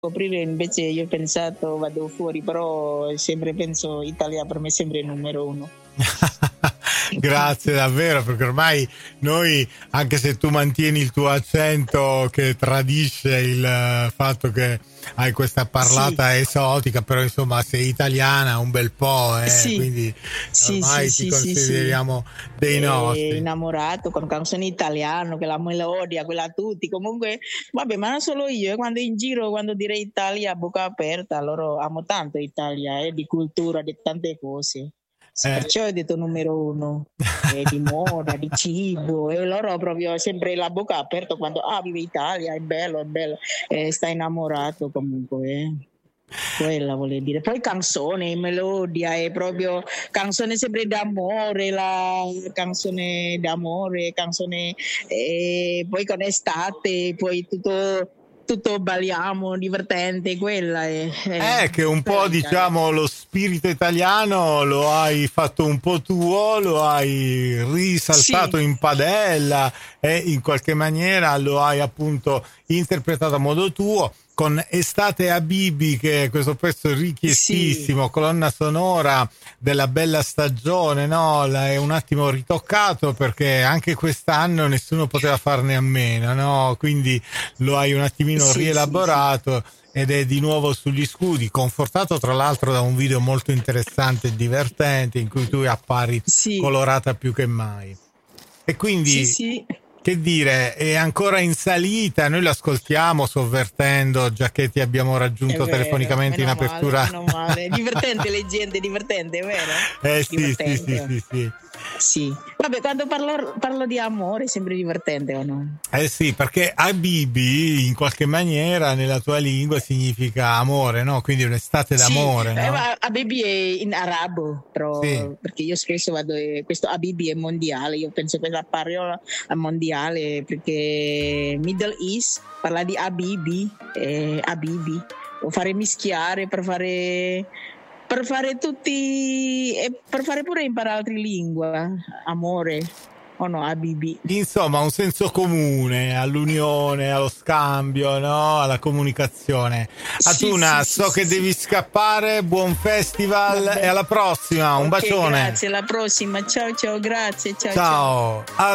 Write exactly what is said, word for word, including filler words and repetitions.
scoprire, invece io ho pensato vado fuori, però sempre penso Italia per me è sempre il numero uno. Grazie davvero, perché ormai noi, anche se tu mantieni il tuo accento che tradisce il fatto che hai questa parlata sì. esotica, però insomma sei italiana un bel po', eh? Sì. Quindi sì, ormai sì, ti sì, consideriamo sì. dei E nostri. innamorato con canzoni italiane, che la melodia, quella tutti, comunque, vabbè, ma non solo io, eh, quando in giro, quando direi Italia a bocca aperta, loro amo tanto Italia, eh, di cultura, di tante cose. Eh. Perciò ho detto numero uno, eh, di moda, di cibo, e loro proprio sempre la bocca aperta quando ah vive Italia, è bello, è bello, eh, sta innamorato comunque, eh. Quella vuol dire. Poi canzone, melodia, è proprio canzone sempre d'amore, la canzone d'amore, canzone, eh, poi con estate, poi tutto tutto balliamo, divertente, quella è, è eh, che un po' diciamo lo spirito italiano lo hai fatto un po' tuo, lo hai risaltato sì. in padella e in qualche maniera lo hai appunto interpretato a modo tuo, con Estate Habibi, che è questo pezzo richiestissimo, sì. colonna sonora della bella stagione, no? È un attimo ritoccato perché anche quest'anno nessuno poteva farne a meno, no? Quindi lo hai un attimino sì, rielaborato sì, sì. ed è di nuovo sugli scudi, confortato tra l'altro da un video molto interessante e divertente in cui tu appari sì. colorata più che mai. E quindi... Sì, sì. Che dire, è ancora in salita, noi lo ascoltiamo sovvertendo, già che ti abbiamo raggiunto vero, telefonicamente in apertura. Male, meno male. Divertente leggende, divertente, vero? Eh sì, sì, sì, sì, sì. Sì. Vabbè, quando parlo, parlo di amore è sempre divertente o no? Eh sì, perché Habibi in qualche maniera nella tua lingua significa amore, no? Quindi un'estate d'amore, sì, no? Eh, Habibi è in arabo, però, sì. perché io spesso vado, questo Habibi è mondiale, io penso che la parola mondiale, perché Middle East parla di Habibi, eh, Habibi, o fare mischiare per fare... per fare tutti e per fare pure imparare altre lingue, amore o no, Habibi. Insomma, un senso comune all'unione, allo scambio, no? Alla comunicazione. Atuna, sì, sì, so sì, che sì. devi scappare, buon festival. Vabbè. E alla prossima, un okay, bacione. Grazie, alla prossima. Ciao ciao, grazie, ciao ciao. Ciao. ciao.